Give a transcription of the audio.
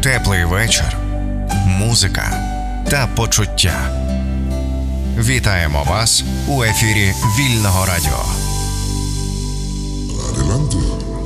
Теплий вечір, музика та почуття. Вітаємо вас у ефірі Вільного радіо. Adelante.